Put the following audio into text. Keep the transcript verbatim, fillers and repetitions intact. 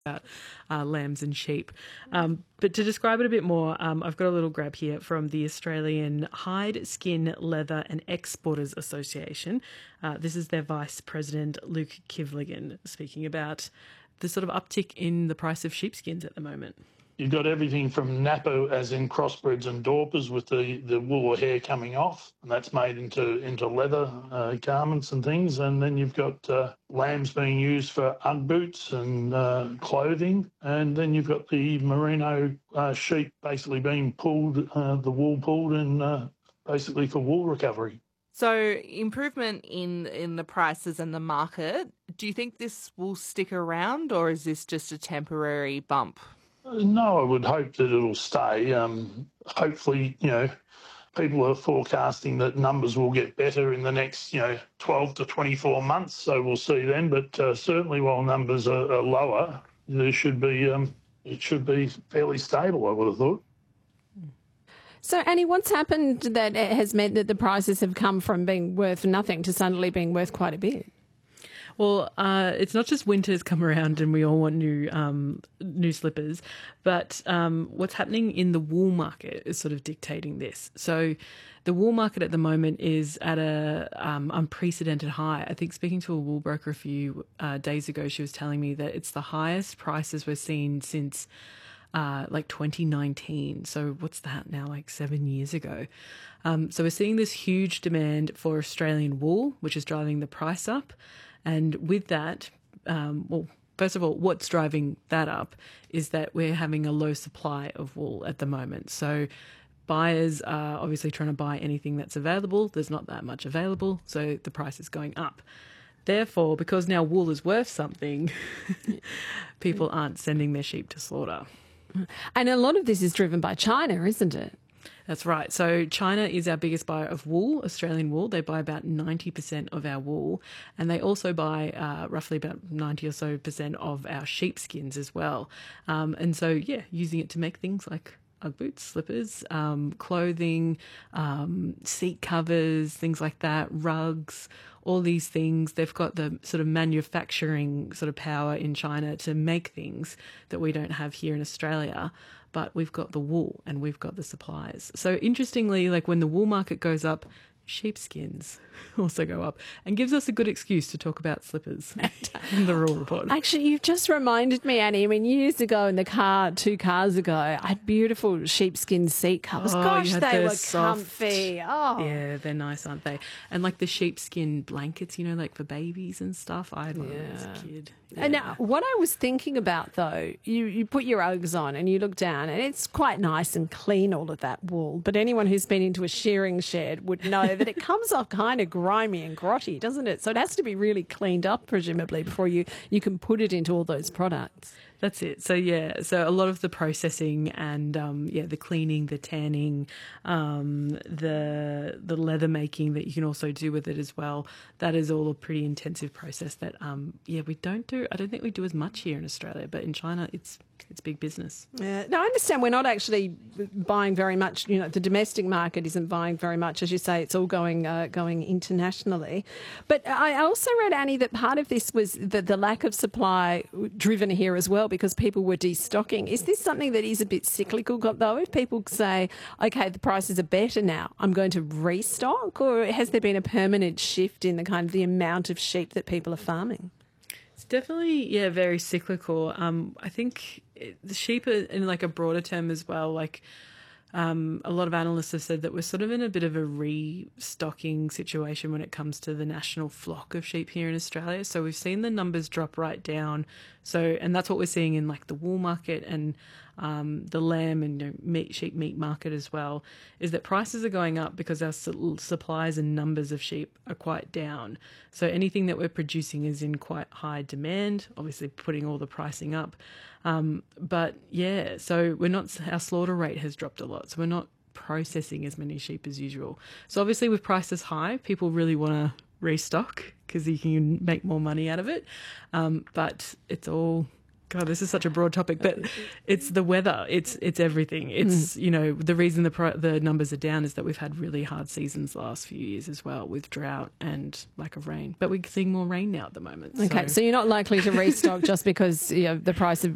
about uh, lambs and sheep. Um, but to describe it a bit more, um, I've got a little grab here from the Australian Hide, Skin, Leather and Exporters Association. Uh, this is their Vice President, Luke Kivligan, speaking about the sort of uptick in the price of sheepskins at the moment. You've got everything from Napa, as in crossbreds and Dorpers, with the, the wool or hair coming off, and that's made into into leather uh, garments and things. And then you've got uh, lambs being used for Ugg boots and uh, clothing. And then you've got the merino uh, sheep basically being pulled, uh, the wool pulled, and uh, basically for wool recovery. So improvement in, in the prices and the market, do you think this will stick around, or is this just a temporary bump? No, I would hope that it'll stay. Um, hopefully, you know, people are forecasting that numbers will get better in the next, you know, twelve to twenty-four months. So we'll see then. But uh, certainly, while numbers are, are lower, there should be um, it should be fairly stable, I would have thought. So, Annie, what's happened that has meant that the prices have come from being worth nothing to suddenly being worth quite a bit? Well, uh, it's not just winter's come around and we all want new um, new slippers, but um, what's happening in the wool market is sort of dictating this. So the wool market at the moment is at a um, unprecedented high. I think speaking to a wool broker a few uh, days ago, she was telling me that it's the highest prices we've seen since uh, like twenty nineteen. So what's that now, like seven years ago? Um, so we're seeing this huge demand for Australian wool, which is driving the price up. And with that, um, well, first of all, what's driving that up is that we're having a low supply of wool at the moment. So buyers are obviously trying to buy anything that's available. There's not that much available, so the price is going up. Therefore, because now wool is worth something, people aren't sending their sheep to slaughter. And a lot of this is driven by China, isn't it? That's right. So China is our biggest buyer of wool, Australian wool. They buy about ninety percent of our wool, and they also buy uh, roughly about ninety or so percent of our sheepskins as well. Um, and so, yeah, using it to make things like Ugg boots, slippers, um, clothing, um, seat covers, things like that, rugs, all these things. They've got the sort of manufacturing sort of power in China to make things that we don't have here in Australia. But we've got the wool and we've got the supplies. So interestingly, like when the wool market goes up, sheepskins also go up, and gives us a good excuse to talk about slippers in the Rural Report. Actually, you've just reminded me, Annie. I mean, years ago in the car, two cars ago, I had beautiful sheepskin seat covers. Oh, Gosh, they were soft, comfy. Oh, yeah, they're nice, aren't they? And like the sheepskin blankets, you know, like for babies and stuff. I had one yeah. as a kid. Yeah. And now, what I was thinking about, though, you, you put your Uggs on and you look down, and it's quite nice and clean, all of that wool. But anyone who's been into a shearing shed would know that it comes off kind of grimy and grotty, doesn't it? So it has to be really cleaned up, presumably, before you, you can put it into all those products. That's it. So, yeah, so a lot of the processing and, um, yeah, the cleaning, the tanning, um, the the leather making that you can also do with it as well, that is all a pretty intensive process that, um, yeah, we don't do. I don't think we do as much here in Australia, but in China it's it's big business. Yeah. No, I understand we're not actually buying very much. You know, the domestic market isn't buying very much. As you say, it's all going uh, going internationally. But I also read, Annie, that part of this was the, the lack of supply driven here as well, because people were destocking. Is this something that is a bit cyclical, though? If people say, okay, the prices are better now, I'm going to restock, or has there been a permanent shift in the kind of the amount of sheep that people are farming? It's definitely, yeah, very cyclical. Um, I think it, the sheep are in like a broader term as well, like Um, a lot of analysts have said that we're sort of in a bit of a restocking situation when it comes to the national flock of sheep here in Australia. So we've seen the numbers drop right down. So, and that's what we're seeing in like the wool market and um, the lamb and you know, meat, sheep meat market as well, is that prices are going up because our su- supplies and numbers of sheep are quite down. So anything that we're producing is in quite high demand, obviously putting all the pricing up. Um, but yeah, so we're not, our slaughter rate has dropped a lot. So we're not processing as many sheep as usual. So obviously with prices high, people really want to restock because you can make more money out of it. Um, but it's all, God, this is such a broad topic, but it's the weather. It's it's everything. It's, mm. you know, the reason the pro- the numbers are down is that we've had really hard seasons the last few years as well with drought and lack of rain. But we're seeing more rain now at the moment. Okay, so, so you're not likely to restock just because you know, the price of